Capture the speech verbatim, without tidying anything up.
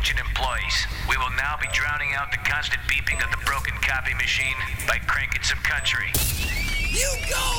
Attention employees, we will now be drowning out the constant beeping of the broken copy machine by cranking some country. You go